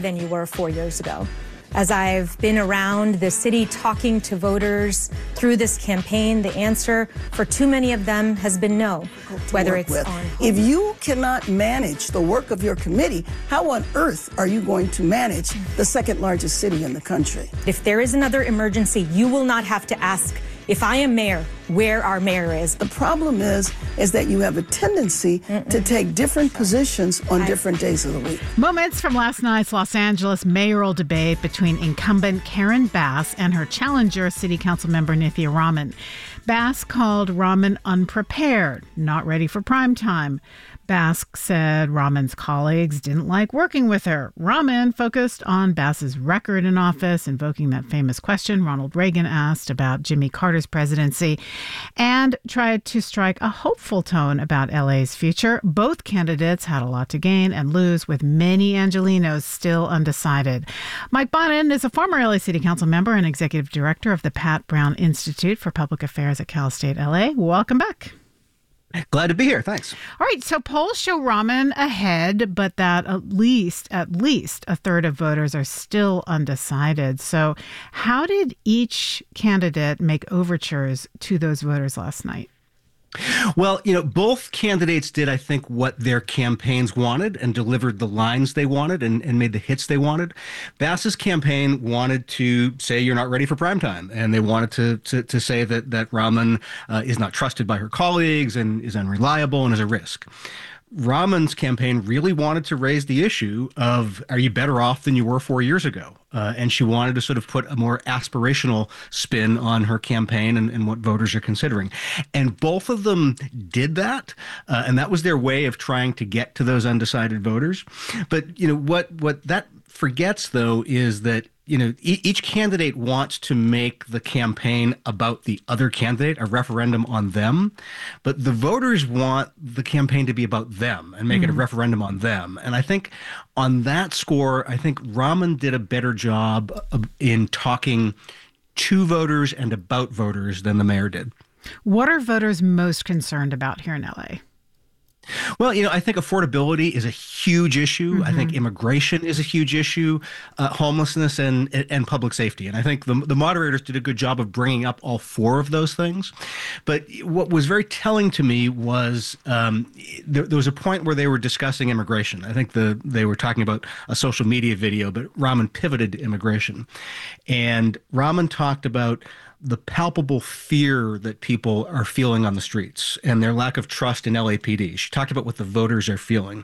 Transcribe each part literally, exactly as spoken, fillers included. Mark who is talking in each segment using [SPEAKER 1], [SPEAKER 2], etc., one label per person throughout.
[SPEAKER 1] than you were four years ago. As I've been around the city talking to voters through this campaign, the answer for too many of them has been no, whether it's
[SPEAKER 2] with.
[SPEAKER 1] on...
[SPEAKER 2] If you cannot manage the work of your committee, how on earth are you going to manage the second largest city in the country?
[SPEAKER 1] If there is another emergency, you will not have to ask, if I am mayor, where our mayor is.
[SPEAKER 2] The problem is, is that you have a tendency Mm-mm. to take different positions on I, different days of the week.
[SPEAKER 3] Moments from last night's Los Angeles mayoral debate between incumbent Karen Bass and her challenger, City Council member Nithya Raman. Bass called Raman unprepared, not ready for prime time. Bass said Raman's colleagues didn't like working with her. Raman focused on Bass's record in office, invoking that famous question Ronald Reagan asked about Jimmy Carter's presidency, and tried to strike a hopeful tone about L A's future. Both candidates had a lot to gain and lose, with many Angelenos still undecided. Mike Bonin is a former L A City Council member and executive director of the Pat Brown Institute for Public Affairs at Cal State L A. Welcome back.
[SPEAKER 4] Glad to be here. Thanks.
[SPEAKER 3] All right. So polls show Raman ahead, but that at least, at least a third of voters are still undecided. So how did each candidate make overtures to those voters last night?
[SPEAKER 4] Well, you know, both candidates did, I think, what their campaigns wanted and delivered the lines they wanted and, and made the hits they wanted. Bass's campaign wanted to say you're not ready for primetime, and they wanted to to, to say that, that Raman uh, is not trusted by her colleagues and is unreliable and is a risk. Raman's campaign really wanted to raise the issue of, are you better off than you were four years ago? Uh, and she wanted to sort of put a more aspirational spin on her campaign and, and what voters are considering. And both of them did that. Uh, and that was their way of trying to get to those undecided voters. But, you know, what, what that forgets, though, is that you know, e- each candidate wants to make the campaign about the other candidate, a referendum on them. But the voters want the campaign to be about them and make mm. it a referendum on them. And I think on that score, I think Raman did a better job of, in talking to voters and about voters than the mayor did.
[SPEAKER 3] What are voters most concerned about here in L A?
[SPEAKER 4] Well, you know, I think affordability is a huge issue. Mm-hmm. I think immigration is a huge issue, uh, homelessness and and public safety. And I think the, the moderators did a good job of bringing up all four of those things. But what was very telling to me was um, there, there was a point where they were discussing immigration. I think the they were talking about a social media video, but Raman pivoted to immigration. And Raman talked about the palpable fear that people are feeling on the streets and their lack of trust in L A P D. She talked about what the voters are feeling.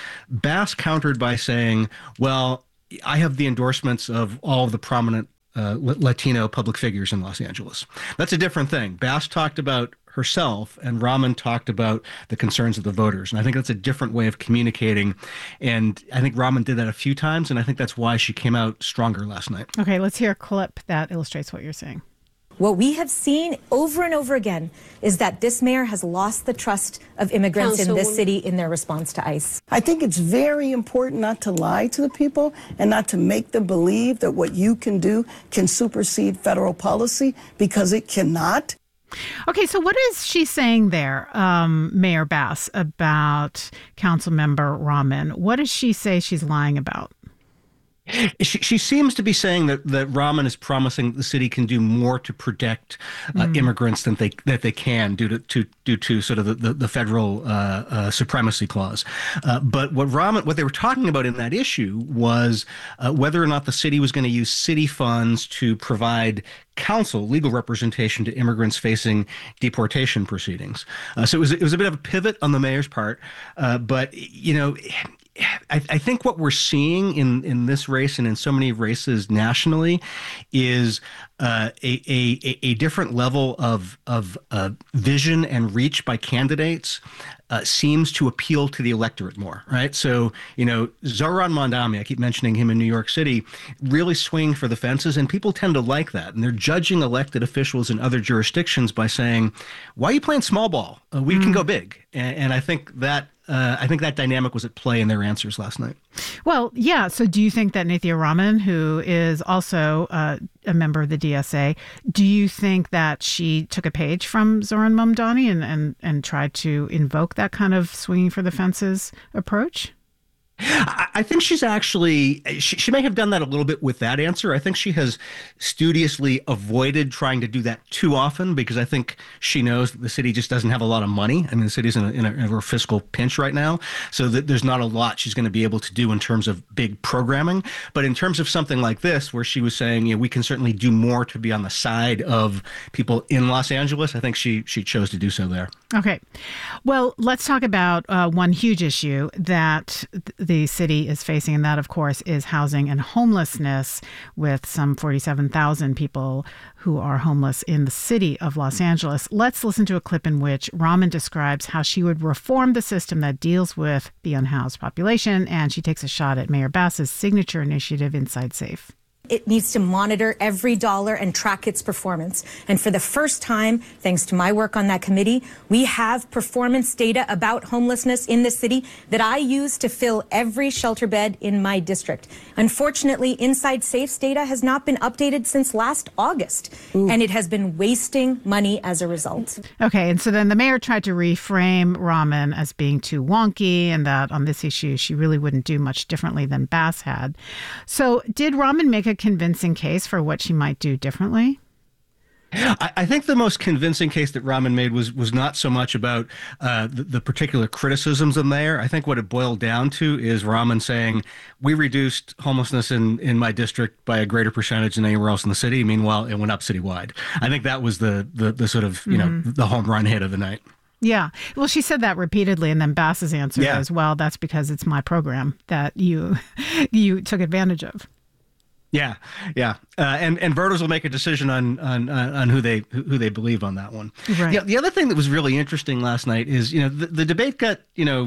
[SPEAKER 4] Bass countered by saying, well, I have the endorsements of all of the prominent uh, Latino public figures in Los Angeles. That's a different thing. Bass talked about herself and Raman talked about the concerns of the voters. And I think that's a different way of communicating. And I think Raman did that a few times. And I think that's why she came out stronger last night.
[SPEAKER 3] Okay, let's hear a clip that illustrates what you're saying.
[SPEAKER 1] What we have seen over and over again is that this mayor has lost the trust of immigrants in this city in their response to ICE.
[SPEAKER 2] I think it's very important not to lie to the people and not to make them believe that what you can do can supersede federal policy, because it cannot.
[SPEAKER 3] Okay, so what is she saying there, um, Mayor Bass, about Councilmember Raman? What does she say she's lying about?
[SPEAKER 4] She, she seems to be saying that, that Raman is promising the city can do more to protect uh, mm. immigrants than they that they can due to, to due to sort of the, the, the federal uh, uh, supremacy clause. Uh, but what Raman, what they were talking about in that issue was uh, whether or not the city was going to use city funds to provide counsel, legal representation to immigrants facing deportation proceedings. Uh, so it was it was a bit of a pivot on the mayor's part, uh, but you know. I, I think what we're seeing in, in this race and in so many races nationally is uh, a, a a different level of of uh, vision and reach by candidates uh, seems to appeal to the electorate more, right? So, you know, Zohran Mamdani, I keep mentioning him in New York City, really swinging for the fences, and people tend to like that. And they're judging elected officials in other jurisdictions by saying, why are you playing small ball? Uh, we mm. can go big. And, and I think that Uh, I think that dynamic was at play in their answers last night.
[SPEAKER 3] Well, yeah. So do you think that Nithya Raman, who is also uh, a member of the D S A, do you think that she took a page from Zohran Mamdani and, and, and tried to invoke that kind of swinging for the fences approach?
[SPEAKER 4] I I think she's actually, she, she may have done that a little bit with that answer. I think she has studiously avoided trying to do that too often because I think she knows that the city just doesn't have a lot of money. I mean, the city's in a, in a, in a fiscal pinch right now, so that there's not a lot she's going to be able to do in terms of big programming. But in terms of something like this, where she was saying, you know, we can certainly do more to be on the side of people in Los Angeles, I think she, she chose to do so there.
[SPEAKER 3] Okay. Well, let's talk about uh, one huge issue that the city is facing, and that, of course, is housing and homelessness, with some forty-seven thousand people who are homeless in the city of Los Angeles. Let's listen to a clip in which Raman describes how she would reform the system that deals with the unhoused population, and she takes a shot at Mayor Bass's signature initiative, Inside Safe.
[SPEAKER 1] It needs to monitor every dollar and track its performance. And for the first time, thanks to my work on that committee, we have performance data about homelessness in the city that I use to fill every shelter bed in my district. Unfortunately, Inside Safe's data has not been updated since last August, Ooh. and it has been wasting money as a result.
[SPEAKER 3] Okay, and so then the mayor tried to reframe Raman as being too wonky, and that on this issue she really wouldn't do much differently than Bass had. So did Raman make a convincing case for what she might do differently?
[SPEAKER 4] I, I think the most convincing case that Raman made was was not so much about uh, the, the particular criticisms in there. I think what it boiled down to is Raman saying, we reduced homelessness in, in my district by a greater percentage than anywhere else in the city. Meanwhile, it went up citywide. I think that was the the, the sort of, you mm-hmm. know, the home run hit of the night.
[SPEAKER 3] Yeah. Well, she said that repeatedly, and then Bass's answer yeah. as well, that's because it's my program that you you took advantage of.
[SPEAKER 4] Yeah, yeah, uh, and and voters will make a decision on on on who they who they believe on that one.
[SPEAKER 3] Right.
[SPEAKER 4] Yeah. The other thing that was really interesting last night is, you know, the, the debate got, you know,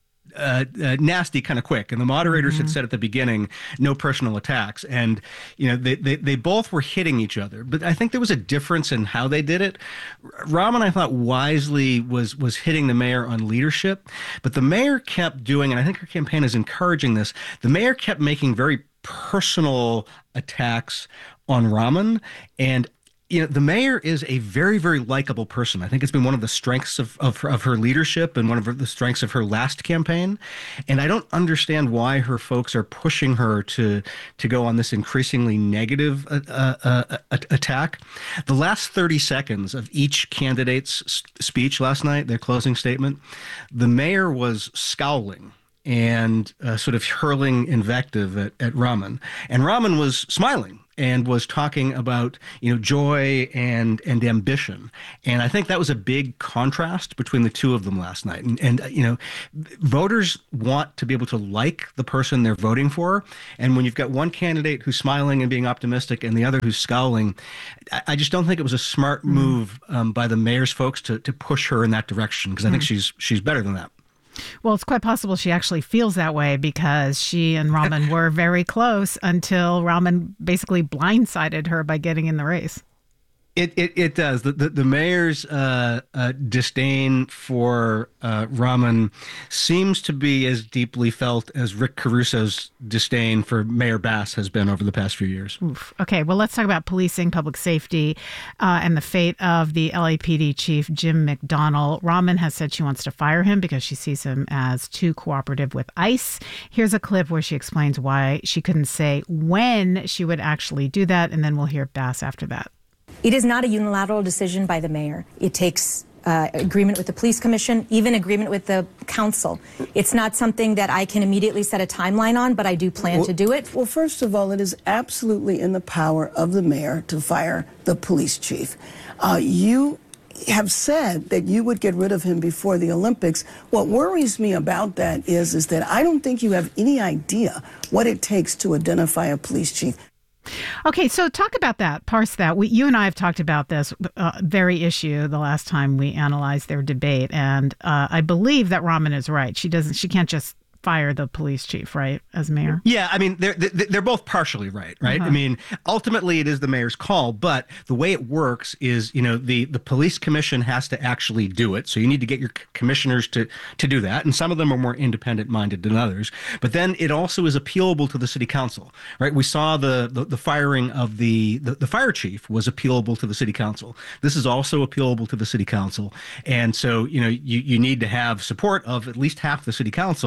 [SPEAKER 4] uh, uh, nasty kind of quick, and the moderators mm-hmm. had said at the beginning, no personal attacks, and you know they, they they both were hitting each other, but I think there was a difference in how they did it. Raman, I thought, wisely was was hitting the mayor on leadership, but the mayor kept doing, and I think her campaign is encouraging this. The mayor kept making very personal attacks on Raman, and you know the mayor is a very, very likable person. I think it's been one of the strengths of, of of her leadership and one of her, the strengths of her last campaign. And I don't understand why her folks are pushing her to to go on this increasingly negative uh, uh, uh, attack. The last thirty seconds of each candidate's speech last night, their closing statement, the mayor was scowling and uh, sort of hurling invective at, at Raman. And Raman was smiling and was talking about, you know, joy and and ambition. And I think that was a big contrast between the two of them last night. And, and you know, voters want to be able to like the person they're voting for. And when you've got one candidate who's smiling and being optimistic and the other who's scowling, I, I just don't think it was a smart move um, by the mayor's folks to to push her in that direction, because I think she's she's better than that.
[SPEAKER 3] Well, it's quite possible she actually feels that way, because she and Raman were very close until Raman basically blindsided her by getting in the race.
[SPEAKER 4] It it, it does. The, the, the mayor's uh, uh, disdain for uh, Raman seems to be as deeply felt as Rick Caruso's disdain for Mayor Bass has been over the past few years.
[SPEAKER 3] Oof. Okay, well, let's talk about policing, public safety, uh, and the fate of the L A P D chief, Jim McDonnell. Raman has said she wants to fire him because she sees him as too cooperative with ICE. Here's a clip where she explains why she couldn't say when she would actually do that, and then we'll hear Bass after that.
[SPEAKER 1] It is not a unilateral decision by the mayor. It takes uh, agreement with the police commission, even agreement with the council. It's not something that I can immediately set a timeline on, but I do plan
[SPEAKER 2] well,
[SPEAKER 1] to do it.
[SPEAKER 2] Well, first of all, it is absolutely in the power of the mayor to fire the police chief. Uh, you have said that you would get rid of him before the Olympics. What worries me about that is, is that I don't think you have any idea what it takes to identify a police chief.
[SPEAKER 3] Okay, so talk about that, parse that. We, you and I have talked about this uh, very issue the last time we analyzed their debate, and uh, I believe that Raman is right. She doesn't. She can't just fire the police chief, right, as mayor?
[SPEAKER 4] Yeah, I mean, they're they're both partially right, right? Uh-huh. I mean, ultimately it is the mayor's call, but the way it works is, you know, the, the police commission has to actually do it. So you need to get your commissioners to, to do that. And some of them are more independent minded than others. But then it also is appealable to the city council, right? We saw the, the, the firing of the, the, the fire chief was appealable to the city council. This is also appealable to the city council. And so, you know, you, you need to have support of at least half the city council in order to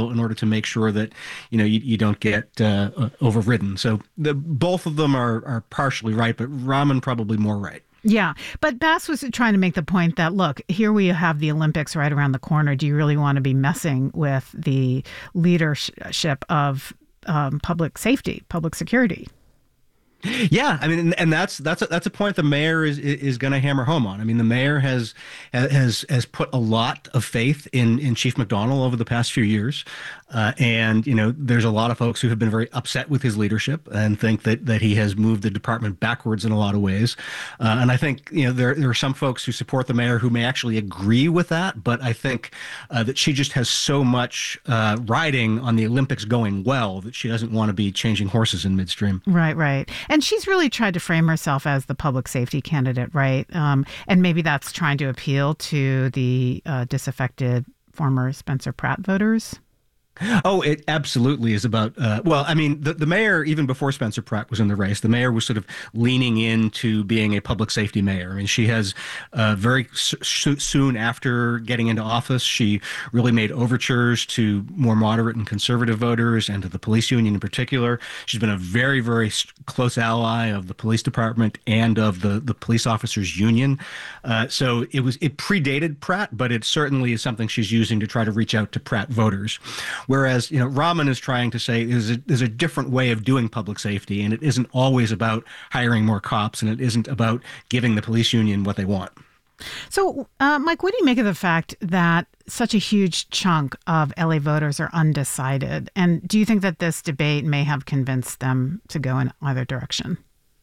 [SPEAKER 4] make sure that, you know, you, you don't get uh, overridden. So the, both of them are, are partially right, but Raman probably more right.
[SPEAKER 3] Yeah, but Bass was trying to make the point that, look, here we have the Olympics right around the corner. Do you really want to be messing with the leadership of um, public safety, public security?
[SPEAKER 4] Yeah, I mean, and, and that's that's a, that's a point the mayor is is going to hammer home on. I mean, the mayor has has has put a lot of faith in in Chief McDonnell over the past few years, uh, and you know, there's a lot of folks who have been very upset with his leadership and think that that he has moved the department backwards in a lot of ways. Uh, and I think you know there there are some folks who support the mayor who may actually agree with that, but I think uh, that she just has so much uh, riding on the Olympics going well that she doesn't want to be changing horses in midstream.
[SPEAKER 3] Right, right. And she's really tried to frame herself as the public safety candidate, right? Um, and maybe that's trying to appeal to the uh, disaffected former Spencer Pratt voters.
[SPEAKER 4] Oh, it absolutely is about, uh, well, I mean, the, the mayor, even before Spencer Pratt was in the race, the mayor was sort of leaning into being a public safety mayor. I mean, she has uh, very so- soon after getting into office, she really made overtures to more moderate and conservative voters and to the police union in particular. She's been a very, very close ally of the police department and of the, the police officers union. Uh, so it was, it predated Pratt, but it certainly is something she's using to try to reach out to Pratt voters. Whereas, you know, Raman is trying to say there's a, there's a different way of doing public safety, and it isn't always about hiring more cops, and it isn't about giving the police union what they want.
[SPEAKER 3] So, uh, Mike, what do you make of the fact that such a huge chunk of L A voters are undecided? And do you think that this debate may have convinced them to go in either direction?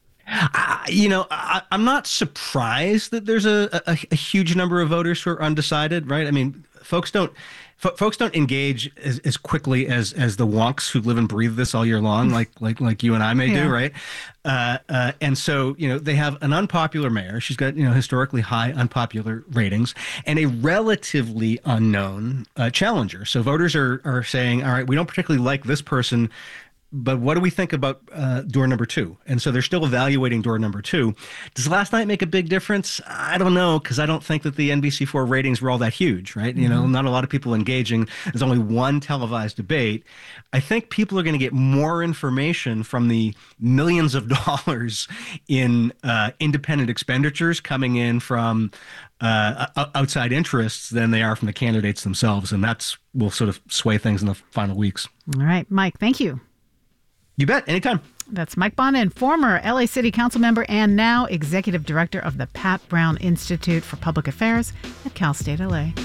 [SPEAKER 4] Uh, you know, I, I'm not surprised that there's a, a, a huge number of voters who are undecided, right? I mean, folks don't f- folks don't engage as, as quickly as as the wonks who live and breathe this all year long, like like like you and I may yeah. do, right? Uh, uh, and so, you know, they have an unpopular mayor. She's got, you know, historically high unpopular ratings and a relatively unknown uh, challenger. So voters are are saying, all right, we don't particularly like this person, but what do we think about uh, door number two? And so they're still evaluating door number two. Does last night make a big difference? I don't know, because I don't think that the N B C four ratings were all that huge, right? Mm-hmm. You know, not a lot of people engaging. There's only one televised debate. I think people are going to get more information from the millions of dollars in uh, independent expenditures coming in from uh, outside interests than they are from the candidates themselves. And that's will sort of sway things in the final weeks.
[SPEAKER 3] All right, Mike, thank you.
[SPEAKER 4] You bet. Anytime.
[SPEAKER 3] That's Mike Bonin, former L A City Council member and now Executive Director of the Pat Brown Institute for Public Affairs at Cal State L A.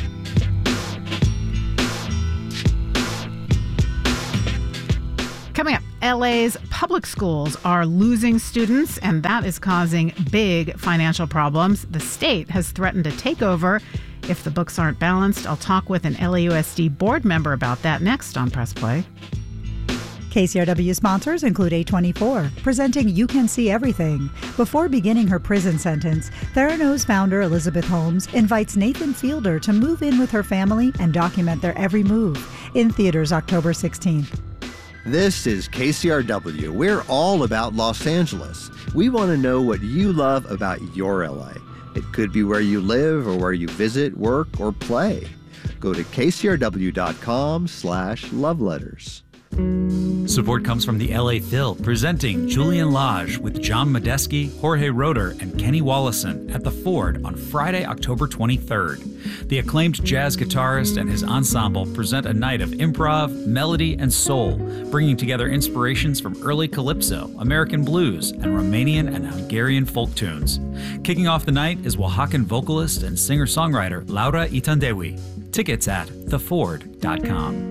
[SPEAKER 3] Coming up, L A's public schools are losing students, and that is causing big financial problems. The state has threatened to take over if the books aren't balanced. I'll talk with an L A U S D board member about that next on Press Play.
[SPEAKER 5] K C R W sponsors include A twenty-four, presenting You Can See Everything. Before beginning her prison sentence, Theranos founder Elizabeth Holmes invites Nathan Fielder to move in with her family and document their every move. In theaters October sixteenth.
[SPEAKER 6] This is K C R W. We're all about Los Angeles. We want to know what you love about your L A. It could be where you live or where you visit, work, or play. Go to kcrw.com slash love letters.
[SPEAKER 7] Support comes from the L A Phil, presenting Julian Lage with John Medeski, Jorge Roeder, and Kenny Wollison at the Ford on Friday, October twenty-third. The acclaimed jazz guitarist and his ensemble present a night of improv, melody, and soul, bringing together inspirations from early calypso, American blues, and Romanian and Hungarian folk tunes. Kicking off the night is Oaxacan vocalist and singer-songwriter Laura Itandewi. Tickets at the ford dot com.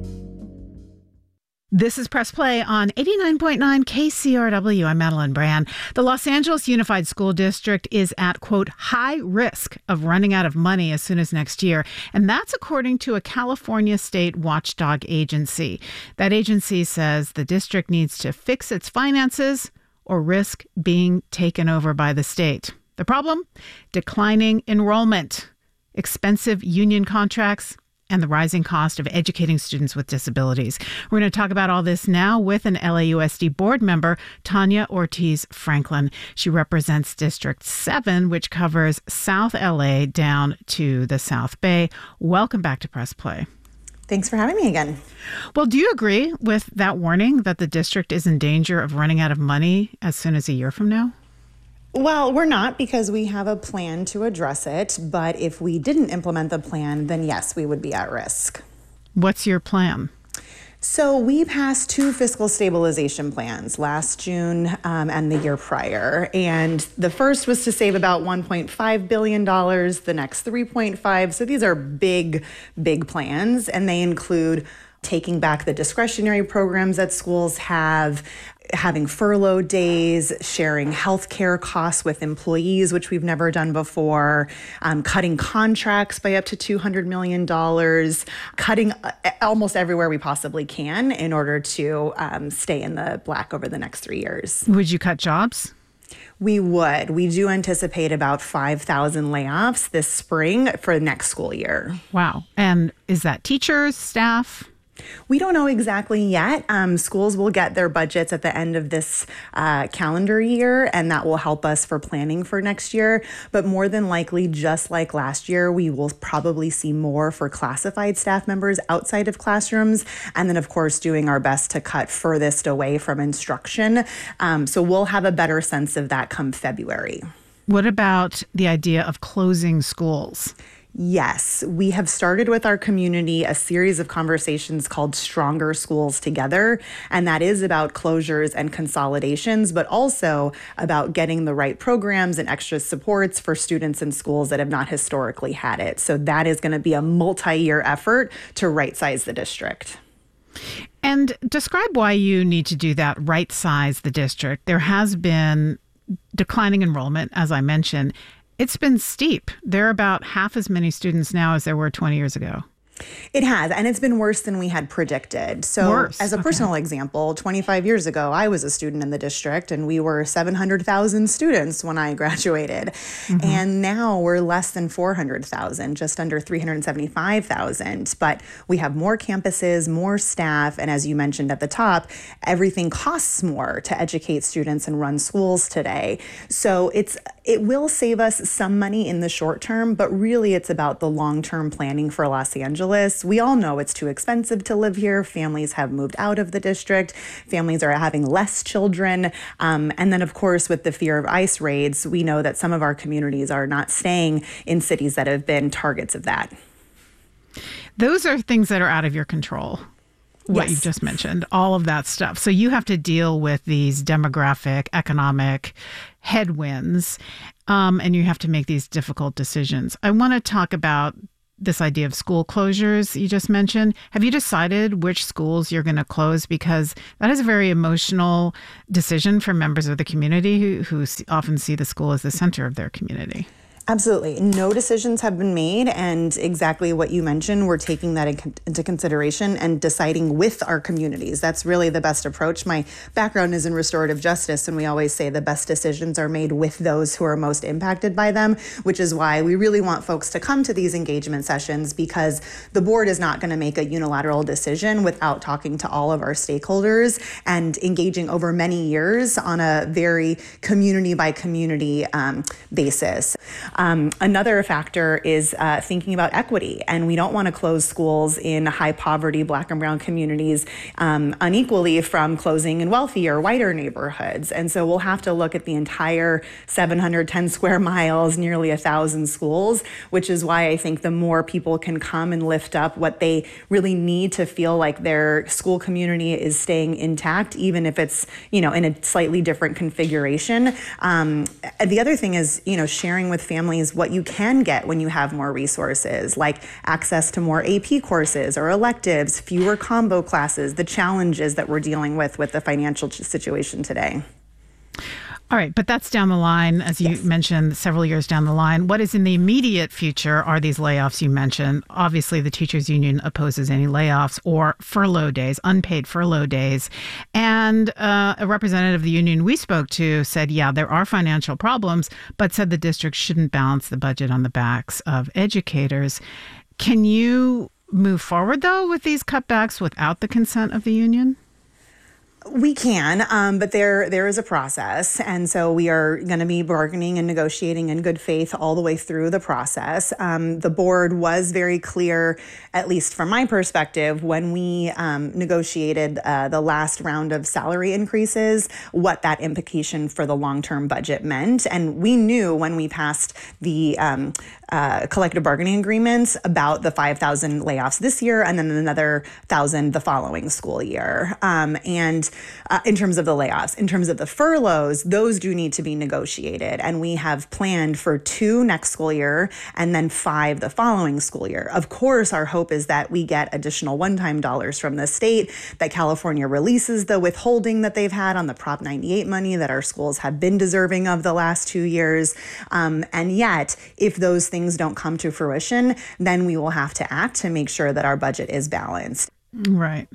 [SPEAKER 3] This is Press Play on eighty-nine point nine K C R W. I'm Madeline Brand. The Los Angeles Unified School District is at, quote, high risk of running out of money as soon as next year. And that's according to a California state watchdog agency. That agency says the district needs to fix its finances or risk being taken over by the state. The problem? Declining enrollment, expensive union contracts, and the rising cost of educating students with disabilities. We're going to talk about all this now with an L A U S D board member, Tanya Ortiz Franklin. She represents District seven, which covers South L A down to the South Bay. Welcome back to Press Play.
[SPEAKER 8] Thanks for having me again.
[SPEAKER 3] Well, do you agree with that warning that the district is in danger of running out of money as soon as a year from now?
[SPEAKER 8] Well, we're not, because we have a plan to address it. But if we didn't implement the plan, then yes, we would be at risk.
[SPEAKER 3] What's your plan?
[SPEAKER 8] So we passed two fiscal stabilization plans last June um, and the year prior. And the first was to save about one point five billion dollars, the next three point five. So these are big, big plans, and they include taking back the discretionary programs that schools have, having furlough days, sharing healthcare costs with employees, which we've never done before, um, cutting contracts by up to two hundred million dollars, cutting almost everywhere we possibly can in order to um, stay in the black over the next three years.
[SPEAKER 3] Would you cut jobs?
[SPEAKER 8] We would. We do anticipate about five thousand layoffs this spring for next school year.
[SPEAKER 3] Wow. And is that teachers, staff?
[SPEAKER 8] We don't know exactly yet. Um, schools will get their budgets at the end of this uh, calendar year, and that will help us for planning for next year. But more than likely, just like last year, we will probably see more for classified staff members outside of classrooms. And then, of course, doing our best to cut furthest away from instruction. Um, so we'll have a better sense of that come February.
[SPEAKER 3] What about the idea of closing schools?
[SPEAKER 8] Yes, we have started with our community a series of conversations called Stronger Schools Together, and that is about closures and consolidations, but also about getting the right programs and extra supports for students in schools that have not historically had it. So that is going to be a multi-year effort to right-size the district.
[SPEAKER 3] And describe why you need to do that, right-size the district. There has been declining enrollment, as I mentioned. It's been steep. There are about half as many students now as there were twenty years ago.
[SPEAKER 8] It has, and it's been worse than we had predicted. So
[SPEAKER 3] worse.
[SPEAKER 8] As a
[SPEAKER 3] Okay.
[SPEAKER 8] personal example, twenty-five years ago, I was a student in the district, and we were seven hundred thousand students when I graduated. Mm-hmm. And now we're less than four hundred thousand, just under three hundred seventy-five thousand. But we have more campuses, more staff, and as you mentioned at the top, everything costs more to educate students and run schools today. So it's it will save us some money in the short term, but really it's about the long-term planning for Los Angeles. We all know it's too expensive to live here. Families have moved out of the district. Families are having less children. Um, and then, of course, with the fear of ICE raids, we know that some of our communities are not staying in cities that have been targets of that.
[SPEAKER 3] Those are things that are out of your control. What
[SPEAKER 8] Yes.
[SPEAKER 3] you've just mentioned, all of that stuff. So you have to deal with these demographic, economic headwinds, um, and you have to make these difficult decisions. I want to talk about this idea of school closures you just mentioned. Have you decided which schools you're going to close? Because that is a very emotional decision for members of the community who, who often see the school as the center of their community.
[SPEAKER 8] Absolutely. No decisions have been made, and exactly what you mentioned, we're taking that in, into consideration and deciding with our communities. That's really the best approach. My background is in restorative justice, and we always say the best decisions are made with those who are most impacted by them, which is why we really want folks to come to these engagement sessions, because the board is not going to make a unilateral decision without talking to all of our stakeholders and engaging over many years on a very community by community um, basis. Um, another factor is uh, thinking about equity, and we don't want to close schools in high poverty Black and brown communities um, unequally from closing in wealthier, whiter neighborhoods. And so we'll have to look at the entire seven hundred ten square miles, nearly a thousand schools, which is why I think the more people can come and lift up what they really need to feel like their school community is staying intact, even if it's, you know, in a slightly different configuration. Um, the other thing is, you know, sharing with families what you can get when you have more resources, like access to more A P courses or electives, fewer combo classes, the challenges that we're dealing with with the financial situation today.
[SPEAKER 3] All right, but that's down the line, as you
[SPEAKER 8] Yes.
[SPEAKER 3] mentioned, several years down the line. What is in the immediate future are these layoffs you mentioned. Obviously, the teachers union opposes any layoffs or furlough days, unpaid furlough days. And uh, a representative of the union we spoke to said, yeah, there are financial problems, but said the district shouldn't balance the budget on the backs of educators. Can you move forward, though, with these cutbacks without the consent of the union?
[SPEAKER 8] We can, um, but there there is a process. And so we are going to be bargaining and negotiating in good faith all the way through the process. Um, the board was very clear, at least from my perspective, when we um, negotiated uh, the last round of salary increases, what that implication for the long-term budget meant. And we knew when we passed the um, uh, collective bargaining agreements about the five thousand layoffs this year and then another one thousand the following school year. Um, and Uh, in terms of the layoffs, in terms of the furloughs, those do need to be negotiated. And we have planned for two next school year and then five the following school year. Of course, our hope is that we get additional one-time dollars from the state, that California releases the withholding that they've had on the Prop ninety-eight money that our schools have been deserving of the last two years. Um, and yet, if those things don't come to fruition, then we will have to act to make sure that our budget is balanced.
[SPEAKER 3] Right.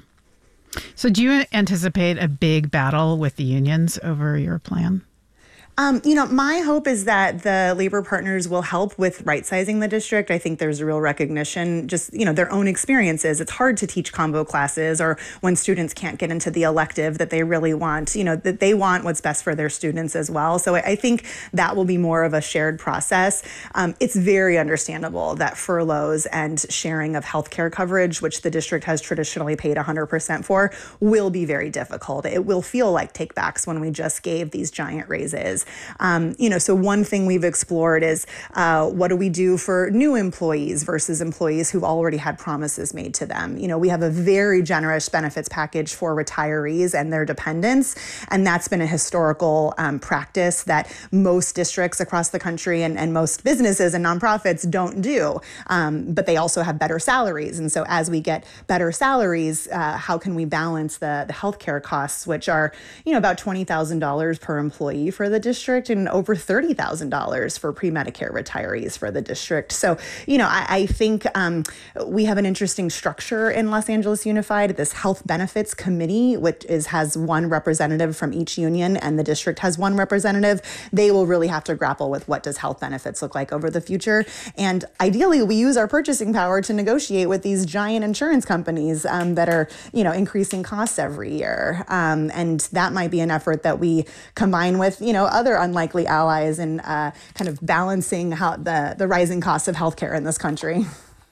[SPEAKER 3] So do you anticipate a big battle with the unions over your plan?
[SPEAKER 8] Um, you know, my hope is that the labor partners will help with right-sizing the district. I think there's a real recognition, just, you know, their own experiences. It's hard to teach combo classes or when students can't get into the elective that they really want, you know, that they want what's best for their students as well. So I think that will be more of a shared process. Um, it's very understandable that furloughs and sharing of healthcare coverage, which the district has traditionally paid one hundred percent for, will be very difficult. It will feel like takebacks when we just gave these giant raises. Um, you know, so one thing we've explored is uh, what do we do for new employees versus employees who've already had promises made to them? You know, we have a very generous benefits package for retirees and their dependents, and that's been a historical um, practice that most districts across the country and, and most businesses and nonprofits don't do. Um, but they also have better salaries, and so as we get better salaries, uh, how can we balance the the healthcare costs, which are, you know, about twenty thousand dollars per employee for the district? District and over thirty thousand dollars for pre-Medicare retirees for the district. So, you know, I, I think um, we have an interesting structure in Los Angeles Unified, this health benefits committee, which is has one representative from each union and the district has one representative. They will really have to grapple with what does health benefits look like over the future. And ideally, we use our purchasing power to negotiate with these giant insurance companies um, that are, you know, increasing costs every year. Um, and that might be an effort that we combine with, you know, other unlikely allies in uh, kind of balancing how the, the rising costs of healthcare in this country.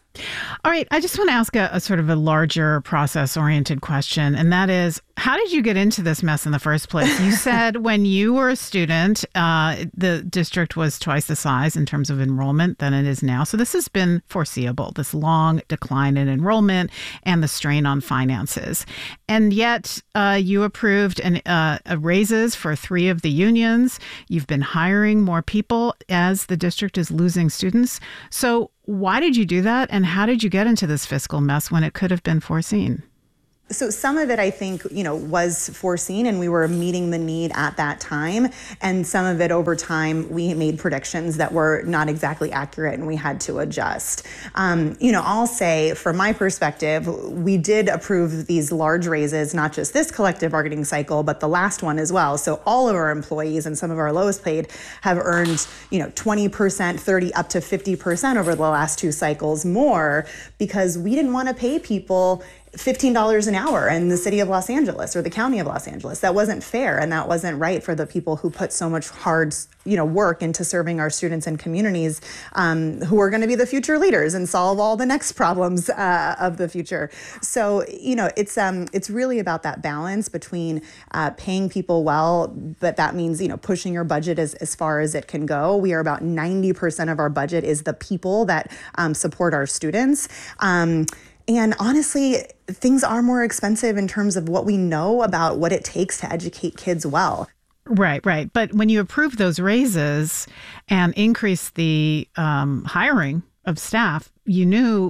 [SPEAKER 3] All right. I just want to ask a, a sort of a larger process-oriented question, and that is, how did you get into this mess in the first place? You said when you were a student, uh, the district was twice the size in terms of enrollment than it is now. So this has been foreseeable, this long decline in enrollment and the strain on finances. And yet uh, you approved an, uh, a raises for three of the unions. You've been hiring more people as the district is losing students. So why did you do that? And how did you get into this fiscal mess when it could have been foreseen?
[SPEAKER 8] So some of it, I think, you know, was foreseen and we were meeting the need at that time. And some of it over time, we made predictions that were not exactly accurate and we had to adjust. Um, you know, I'll say from my perspective, we did approve these large raises, not just this collective bargaining cycle, but the last one as well. So all of our employees and some of our lowest paid have earned, you know, twenty percent, thirty up to fifty percent over the last two cycles more because we didn't want to pay people fifteen dollars an hour in the city of Los Angeles or the county of Los Angeles. That wasn't fair and that wasn't right for the people who put so much hard, you know, work into serving our students and communities um, who are going to be the future leaders and solve all the next problems uh, of the future. So, you know, it's um, it's really about that balance between uh, paying people well, but that means, you know, pushing your budget as, as far as it can go. We are about ninety percent of our budget is the people that um, support our students. Um, And honestly, things are more expensive in terms of what we know about what it takes to educate kids well.
[SPEAKER 3] Right, right. But when you approve those raises and increase the um, hiring of staff, you knew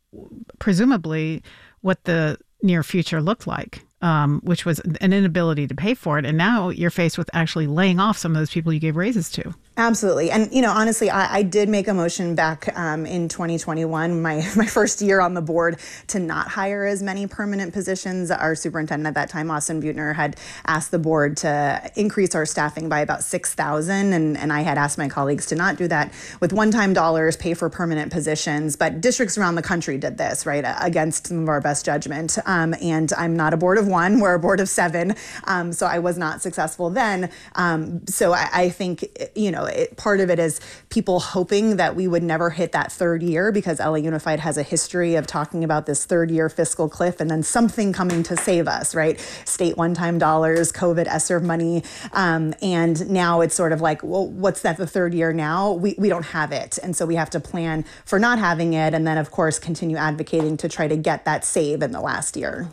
[SPEAKER 3] presumably what the near future looked like, um, which was an inability to pay for it. And now you're faced with actually laying off some of those people you gave raises to.
[SPEAKER 8] Absolutely. And, you know, honestly, I, I did make a motion back um, in twenty twenty-one, my, my first year on the board, to not hire as many permanent positions. Our superintendent at that time, Austin Butner, had asked the board to increase our staffing by about six thousand. And, and I had asked my colleagues to not do that with one-time dollars, pay for permanent positions. But districts around the country did this, right, against some of our best judgment. Um, and I'm not a board of one, we're a board of seven. Um, so I was not successful then. Um, so I, I think, you know, It, part of it is people hoping that we would never hit that third year, because L A Unified has a history of talking about this third year fiscal cliff and then something coming to save us, right? State one-time dollars, COVID ESSER money. Um, and now it's sort of like, well, what's that the third year now? We, we don't have it. And so we have to plan for not having it. And then, of course, continue advocating to try to get that save in the last year.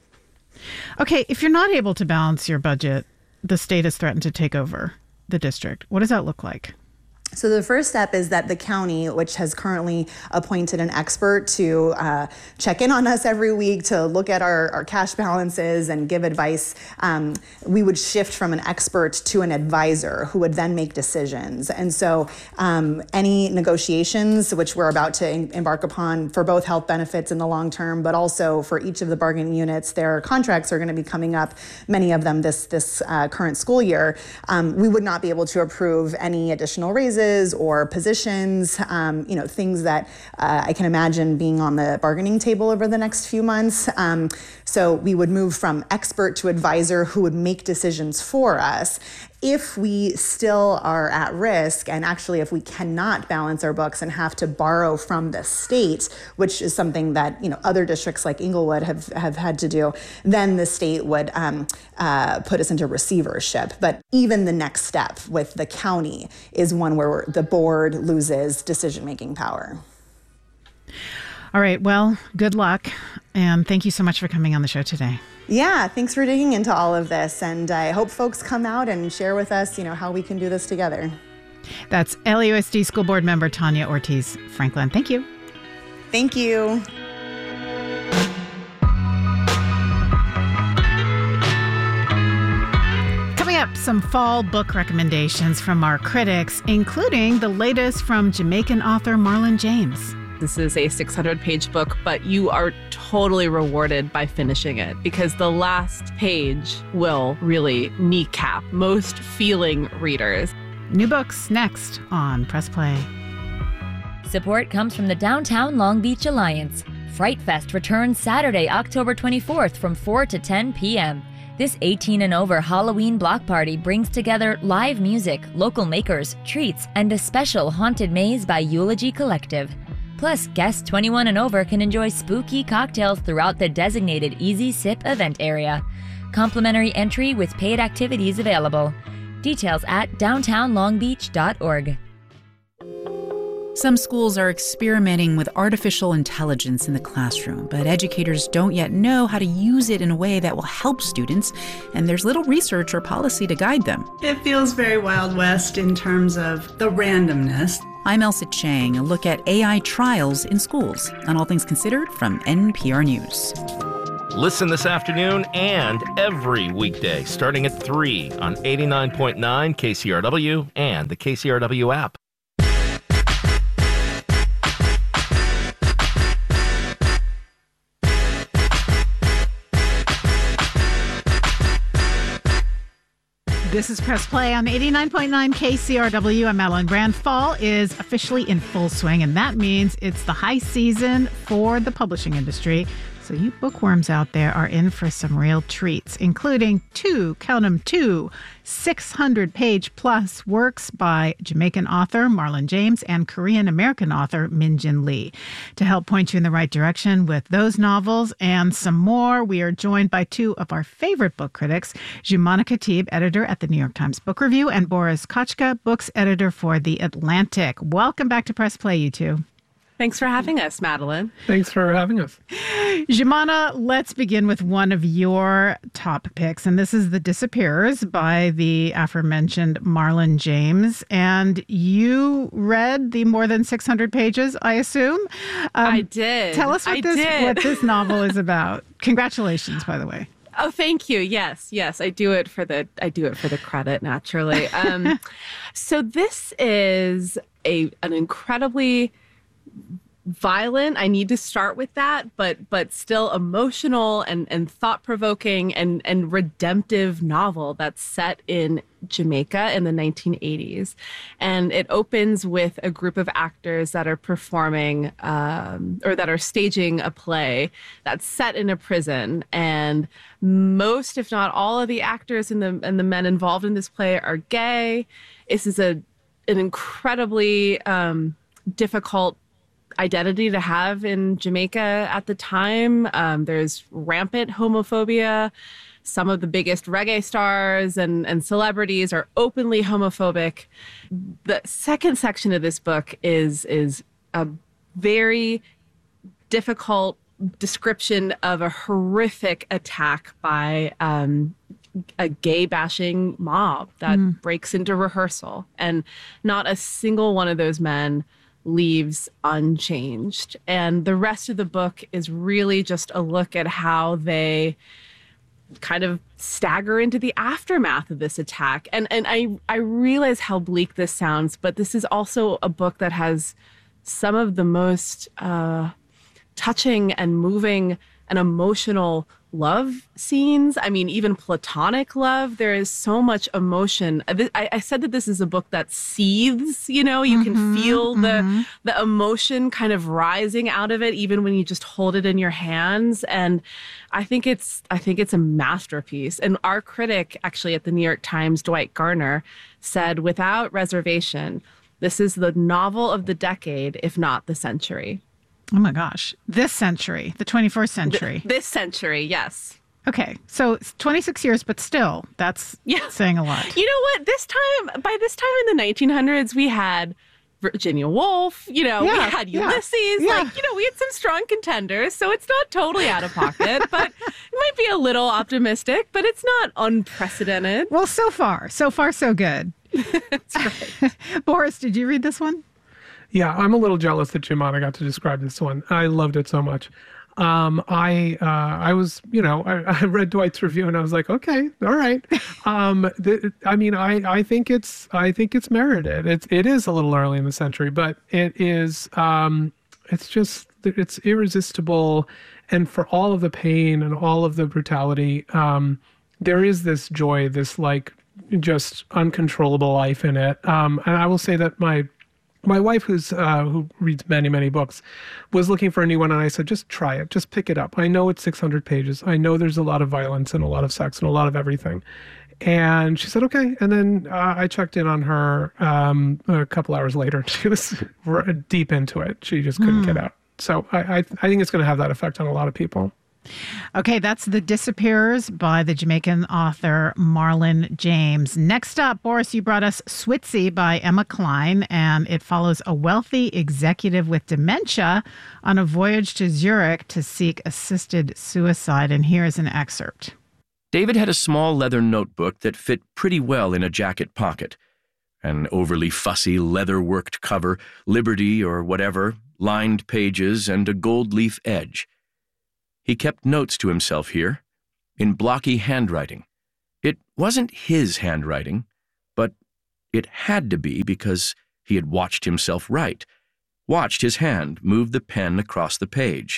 [SPEAKER 3] Okay, if you're not able to balance your budget, the state has threatened to take over the district. What does that look like?
[SPEAKER 8] So the first step is that the county, which has currently appointed an expert to uh, check in on us every week, to look at our, our cash balances and give advice, um, we would shift from an expert to an advisor who would then make decisions. And so um, any negotiations, which we're about to em- embark upon for both health benefits in the long term, but also for each of the bargaining units, their contracts are going to be coming up, many of them this, this uh, current school year. Um, we would not be able to approve any additional raises or positions, um, you know, things that uh, I can imagine being on the bargaining table over the next few months. Um, so we would move from expert to advisor who would make decisions for us. If we still are at risk, and actually if we cannot balance our books and have to borrow from the state, which is something that, you know, other districts like Inglewood have, have had to do, then the state would um, uh, put us into receivership. But even the next step with the county is one where the board loses decision-making power.
[SPEAKER 3] All right. Well, good luck. And thank you so much for coming on the show today.
[SPEAKER 8] Yeah, thanks for digging into all of this. And I hope folks come out and share with us, you know, how we can do this together.
[SPEAKER 3] That's L A U S D School Board member Tanya Ortiz Franklin. Thank you.
[SPEAKER 8] Thank you.
[SPEAKER 3] Coming up, some fall book recommendations from our critics, including the latest from Jamaican author Marlon James.
[SPEAKER 9] This is a six hundred page book, but you are totally rewarded by finishing it, because the last page will really kneecap most feeling readers.
[SPEAKER 3] New books next on Press Play.
[SPEAKER 10] Support comes from the Downtown Long Beach Alliance. Fright Fest returns Saturday, October twenty-fourth from four to ten p.m. This eighteen and over Halloween block party brings together live music, local makers, treats, and a special haunted maze by Eulogy Collective. Plus, guests twenty-one and over can enjoy spooky cocktails throughout the designated Easy Sip event area. Complimentary entry with paid activities available. Details at downtown long beach dot org.
[SPEAKER 11] Some schools are experimenting with artificial intelligence in the classroom, but educators don't yet know how to use it in a way that will help students, and there's little research or policy to guide them.
[SPEAKER 12] It feels very Wild West in terms of the randomness.
[SPEAKER 11] I'm Elsa Chang, a look at A I trials in schools on All Things Considered from N P R News.
[SPEAKER 13] Listen this afternoon and every weekday starting at three on eighty-nine point nine K C R W and the K C R W app.
[SPEAKER 3] This is Press Play on eighty-nine point nine K C R W. I'm Madeline Brand. Fall is officially in full swing, and that means it's the high season for the publishing industry. So you bookworms out there are in for some real treats, including two, count them, two six hundred page plus works by Jamaican author Marlon James and Korean-American author Min Jin Lee. To help point you in the right direction with those novels and some more, we are joined by two of our favorite book critics, Joumanna Khatib, editor at the New York Times Book Review, and Boris Kachka, books editor for The Atlantic. Welcome back to Press Play, you two.
[SPEAKER 9] Thanks for having us, Madeline.
[SPEAKER 14] Thanks for having us.
[SPEAKER 3] Joumanna, let's begin with one of your top picks, and this is The Disappearers by the aforementioned Marlon James. And you read the more than six hundred pages, I assume? Um,
[SPEAKER 9] I did.
[SPEAKER 3] Tell us what,
[SPEAKER 9] I
[SPEAKER 3] this,
[SPEAKER 9] did.
[SPEAKER 3] what this novel is about. Congratulations, by the way.
[SPEAKER 9] Oh, thank you. Yes, yes, I do it for the I do it for the credit, naturally. Um, so this is a an incredibly violent, I need to start with that, but but still emotional and, and thought-provoking and, and redemptive novel that's set in Jamaica in the nineteen eighties. And it opens with a group of actors that are performing um, or that are staging a play that's set in a prison. And most, if not all, of the actors and the and the men involved in this play are gay. This is a an incredibly um, difficult identity to have in Jamaica at the time. Um, there's rampant homophobia. Some of the biggest reggae stars and, and celebrities are openly homophobic. The second section of this book is, is a very difficult description of a horrific attack by um, a gay bashing mob that mm. breaks into rehearsal. And not a single one of those men leaves unchanged. And the rest of the book is really just a look at how they kind of stagger into the aftermath of this attack. And and I, I realize how bleak this sounds, but this is also a book that has some of the most uh, touching and moving and emotional love scenes. I mean, even platonic love. There is so much emotion. I, I said that this is a book that seethes, you know, you mm-hmm, can feel mm-hmm. the the emotion kind of rising out of it, even when you just hold it in your hands. And I think it's I think it's a masterpiece. And our critic, actually at the New York Times, Dwight Garner, said, without reservation, this is the novel of the decade, if not the century.
[SPEAKER 3] Oh my gosh. This century, the twenty-first century.
[SPEAKER 9] Th- this century, yes.
[SPEAKER 3] Okay. So it's twenty-six years, but still, that's yeah. saying a lot.
[SPEAKER 9] You know what? This time, by this time in the nineteen hundreds, we had Virginia Woolf, you know, yeah, we had Ulysses. Yeah, yeah. Like, you know, we had some strong contenders. So it's not totally out of pocket, but it might be a little optimistic, but it's not unprecedented.
[SPEAKER 3] Well, so far, so far, so good.
[SPEAKER 9] That's right.
[SPEAKER 3] Boris, did you read this one?
[SPEAKER 14] Yeah, I'm a little jealous that Jumana got to describe this one. I loved it so much. Um, I uh, I was, you know, I, I read Dwight's review and I was like, okay, all right. Um, th- I mean, I, I think it's I think it's merited. It's it is a little early in the century, but it is um, it's just it's irresistible, and for all of the pain and all of the brutality, um, there is this joy, this like just uncontrollable life in it. Um, and I will say that my My wife, who's uh, who reads many, many books, was looking for a new one, and I said, just try it. Just pick it up. I know it's six hundred pages. I know there's a lot of violence and a lot of sex and a lot of everything. And she said, okay. And then uh, I checked in on her um, a couple hours later. She was deep into it. She just couldn't mm. get out. So I, I, I think it's going to have that effect on a lot of people.
[SPEAKER 3] Okay, that's The Disappearers by the Jamaican author Marlon James. Next up, Boris, you brought us Switzy by Emma Cline, and it follows a wealthy executive with dementia on a voyage to Zurich to seek assisted suicide. And here's an excerpt.
[SPEAKER 15] David had a small leather notebook that fit pretty well in a jacket pocket. An overly fussy leather-worked cover, Liberty or whatever, lined pages, and a gold leaf edge. He kept notes to himself here, in blocky handwriting. It wasn't his handwriting, but it had to be because he had watched himself write, watched his hand move the pen across the page.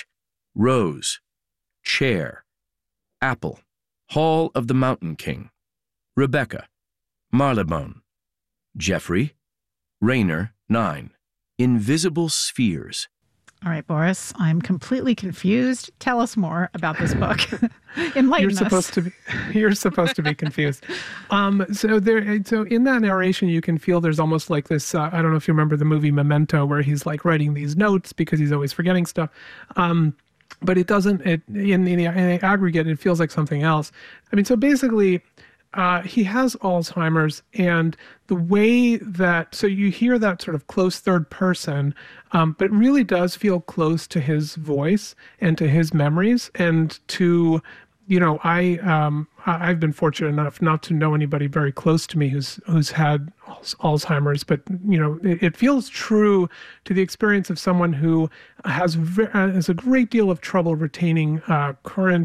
[SPEAKER 15] Rose, chair, apple, Hall of the Mountain King, Rebecca, Marylebone, Jeffrey, Rainer, nine, Invisible Spheres.
[SPEAKER 3] All right, Boris, I'm completely confused. Tell us more about this book. Enlighten
[SPEAKER 14] you're supposed
[SPEAKER 3] us.
[SPEAKER 14] To be, you're supposed to be confused. Um, so there, so in that narration, you can feel there's almost like this. Uh, I don't know if you remember the movie Memento, where he's like writing these notes because he's always forgetting stuff. Um, but it doesn't. It in, in, the, in the aggregate, it feels like something else. I mean, so basically. Uh, he has Alzheimer's, and the way that, so you hear that sort of close third person, um, but it really does feel close to his voice and to his memories and to, you know, I, um, I've been fortunate enough not to know anybody very close to me who's, who's had Alzheimer's, but, you know, it, it feels true to the experience of someone who has, ve- has a great deal of trouble retaining uh, current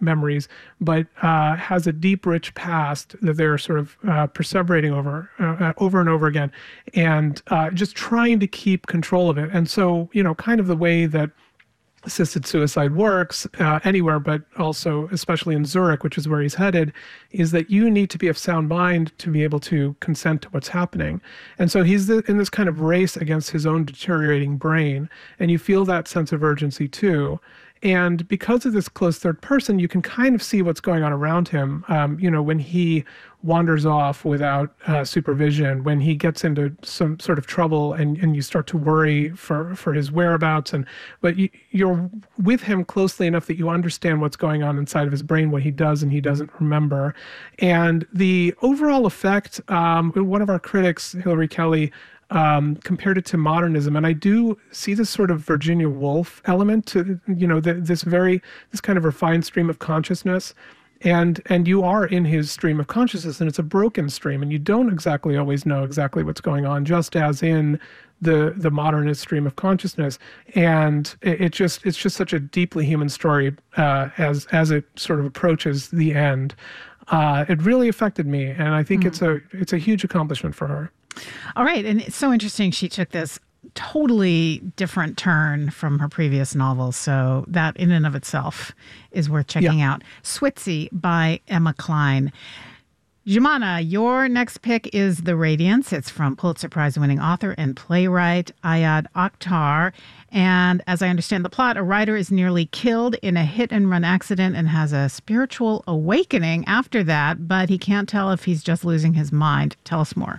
[SPEAKER 14] memories, but uh, has a deep, rich past that they're sort of uh, perseverating over, uh, over and over again, and uh, just trying to keep control of it. And so, you know, kind of the way that assisted suicide works uh, anywhere, but also especially in Zurich, which is where he's headed, is that you need to be of sound mind to be able to consent to what's happening. And so he's the, in this kind of race against his own deteriorating brain, and you feel that sense of urgency too. And because of this close third person, you can kind of see what's going on around him. Um, you know, when he wanders off without uh, supervision, when he gets into some sort of trouble, and, and you start to worry for, for his whereabouts. And but you, you're with him closely enough that you understand what's going on inside of his brain, what he does and he doesn't remember. And the overall effect, um, one of our critics, Hilary Kelly, Um, compared it to modernism. And I do see this sort of Virginia Woolf element to, you know, the, this very, this kind of refined stream of consciousness. And and you are in his stream of consciousness, and it's a broken stream, and you don't exactly always know exactly what's going on, just as in the the modernist stream of consciousness. And it, it just it's just such a deeply human story uh, as as it sort of approaches the end. Uh, it really affected me, and I think mm. it's a it's a huge accomplishment for her.
[SPEAKER 3] All right. And it's so interesting. She took this totally different turn from her previous novels. So that in and of itself is worth checking yeah. out. Switzy by Emma Cline. Jumana, your next pick is The Radiance. It's from Pulitzer Prize winning author and playwright Ayad Akhtar. And as I understand the plot, a writer is nearly killed in a hit and run accident and has a spiritual awakening after that, but he can't tell if he's just losing his mind. Tell us more.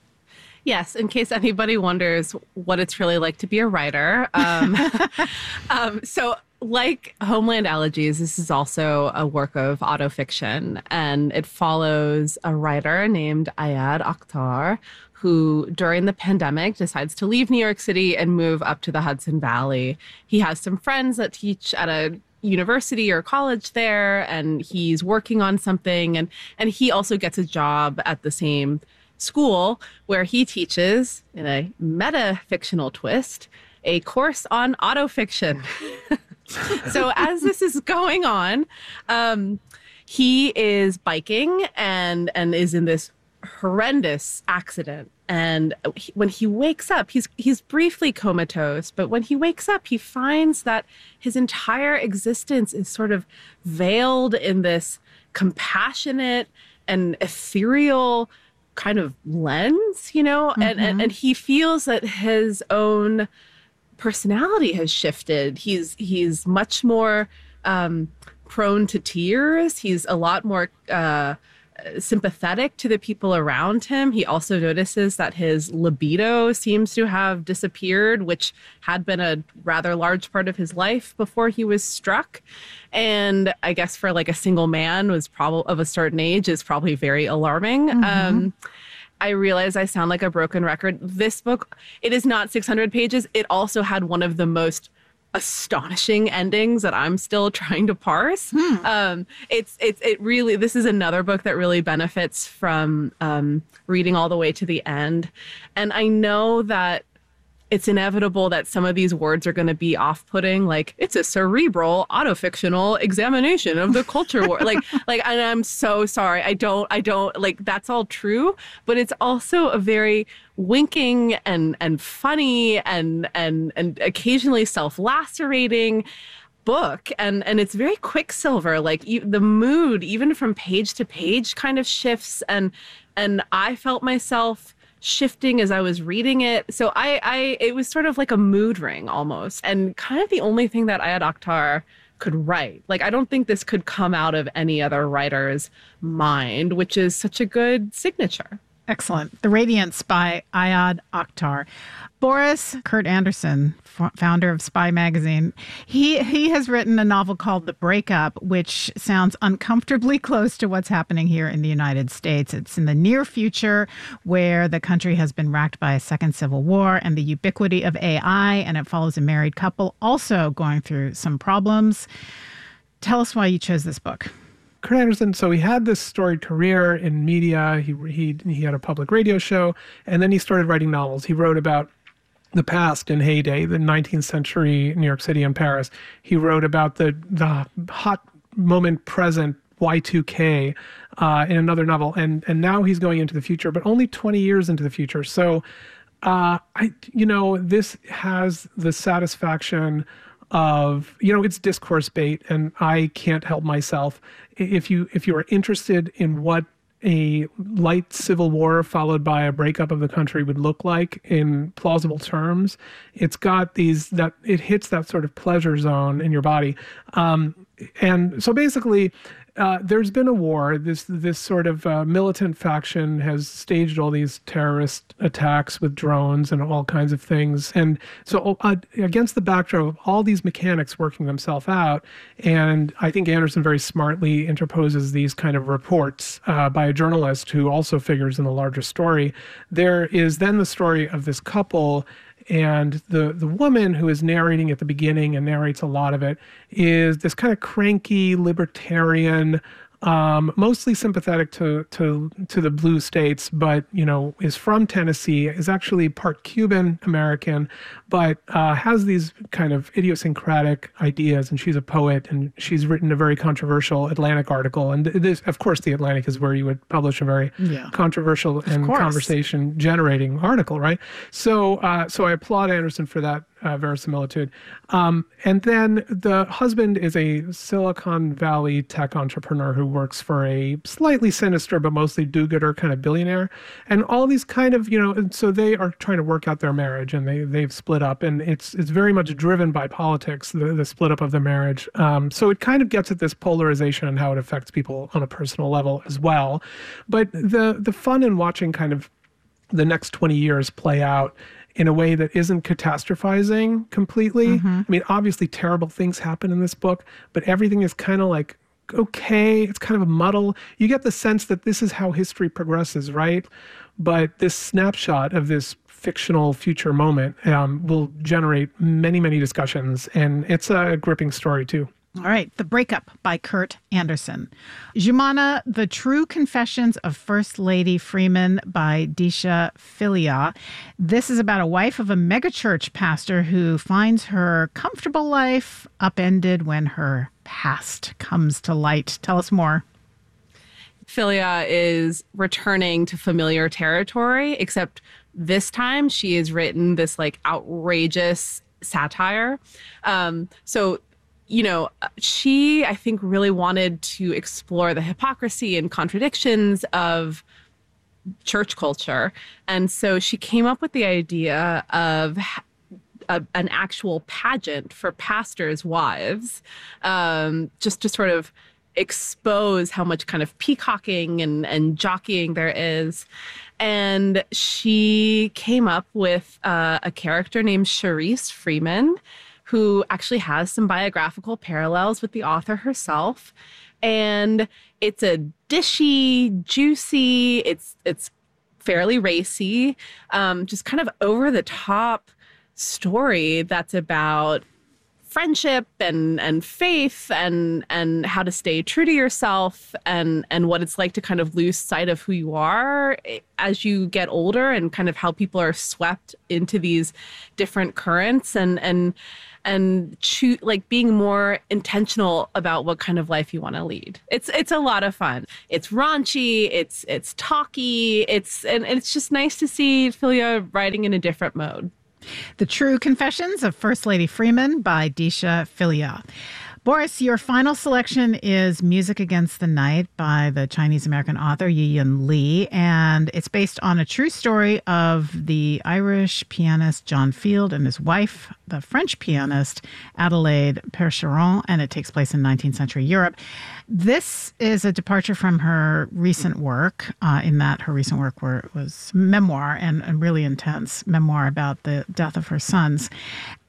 [SPEAKER 9] Yes, in case anybody wonders what it's really like to be a writer. Um, um, so like Homeland Elegies, this is also a work of autofiction, and it follows a writer named Ayad Akhtar, who during the pandemic decides to leave New York City and move up to the Hudson Valley. He has some friends that teach at a university or college there, and he's working on something, and, and he also gets a job at the same school where he teaches, in a meta-fictional twist, a course on autofiction. So as this is going on, um, he is biking and and is in this horrendous accident. And he, when he wakes up, he's he's briefly comatose, but when he wakes up, he finds that his entire existence is sort of veiled in this compassionate and ethereal kind of lens, you know, mm-hmm. and, and and he feels that his own personality has shifted. He's he's much more um, prone to tears. He's a lot more uh, sympathetic to the people around him. He also notices that his libido seems to have disappeared, which had been a rather large part of his life before he was struck. And I guess for like a single man was probably of a certain age is probably very alarming. Mm-hmm. Um, I realize I sound like a broken record. This book, it is not six hundred pages. It also had one of the most astonishing endings that I'm still trying to parse. Hmm. Um, it's it's it really this is another book that really benefits from um, reading all the way to the end. And I know that it's inevitable that some of these words are going to be off-putting, like it's a cerebral autofictional examination of the culture war. like like and I'm so sorry. I don't I don't like that's all true, but it's also a very winking and and funny and and and occasionally self-lacerating book, and and it's very Quicksilver. Like e- the mood even from page to page kind of shifts, and and I felt myself shifting as I was reading it. So I, I, it was sort of like a mood ring almost, and kind of the only thing that Ayad Akhtar could write. Like, I don't think this could come out of any other writer's mind, which is such a good signature.
[SPEAKER 3] Excellent. The Radiance by Ayad Akhtar. Boris Kurt Anderson, f- founder of Spy Magazine, he he has written a novel called The Breakup, which sounds uncomfortably close to what's happening here in the United States. It's in the near future where the country has been racked by a second civil war and the ubiquity of A I, and it follows a married couple also going through some problems. Tell us why you chose this book.
[SPEAKER 14] Kurt Anderson, so he had this storied career in media. He he he had a public radio show, and then he started writing novels. He wrote about the past in heyday, the nineteenth century New York City and Paris. He wrote about the the hot moment present Y two K uh, in another novel, and and now he's going into the future, but only twenty years into the future. So, uh, I you know this has the satisfaction of you know it's discourse bait, and I can't help myself. If you if you are interested in what a light civil war followed by a breakup of the country would look like in plausible terms, it's got these that it hits that sort of pleasure zone in your body, um, and so basically. Uh, there's been a war. This this sort of uh, militant faction has staged all these terrorist attacks with drones and all kinds of things. And so uh, against the backdrop of all these mechanics working themselves out, and I think Anderson very smartly interposes these kind of reports uh, by a journalist who also figures in the larger story, there is then the story of this couple. And the, the woman who is narrating at the beginning and narrates a lot of it is this kind of cranky libertarian, um, mostly sympathetic to, to to the blue states, but, you know, is from Tennessee, is actually part Cuban American, but uh, has these kind of idiosyncratic ideas. And she's a poet, and she's written a very controversial Atlantic article. And this, of course, the Atlantic is where you would publish a very yeah. controversial and conversation generating article, right? So, uh, so I applaud Anderson for that uh, verisimilitude. Um, and then the husband is a Silicon Valley tech entrepreneur who works for a slightly sinister but mostly do-gooder kind of billionaire. And all these kind of, you know, and so they are trying to work out their marriage, and they, they've split up, and it's it's very much driven by politics, the, the split up of the marriage. Um, so it kind of gets at this polarization and how it affects people on a personal level as well. But the the fun in watching kind of the next twenty years play out in a way that isn't catastrophizing completely. Mm-hmm. I mean, obviously terrible things happen in this book, but everything is kind of like, okay, it's kind of a muddle. You get the sense that this is how history progresses, right? But this snapshot of this fictional future moment um, will generate many, many discussions, and it's a gripping story too.
[SPEAKER 3] All right, The Breakup by Kurt Anderson. Jumana, The True Confessions of First Lady Freeman by Disha Philia. This is about a wife of a megachurch pastor who finds her comfortable life upended when her past comes to light. Tell us more.
[SPEAKER 9] Philia is returning to familiar territory, except this time she has written this like outrageous satire. Um, so you know, she, I think, really wanted to explore the hypocrisy and contradictions of church culture. And so she came up with the idea of a, an actual pageant for pastors' wives, um, just to sort of expose how much kind of peacocking and, and jockeying there is. And she came up with uh, a character named Charisse Freeman, who actually has some biographical parallels with the author herself. And it's a dishy, juicy, it's it's fairly racy, um, just kind of over-the-top story that's about friendship and and faith and and how to stay true to yourself and and what it's like to kind of lose sight of who you are as you get older, and kind of how people are swept into these different currents, and and and choose, like being more intentional about what kind of life you want to lead. It's it's a lot of fun. It's raunchy, it's it's talky, it's and it's just nice to see Philia writing in a different mode.
[SPEAKER 3] The True Confessions of First Lady Freeman by Disha Philia. Boris, your final selection is Music Against the Night by the Chinese-American author Yiyun Li, and it's based on a true story of the Irish pianist John Field and his wife, the French pianist Adelaide Percheron, and it takes place in nineteenth century Europe. This is a departure from her recent work, uh, in that her recent work were, was memoir and, and really intense memoir about the death of her sons.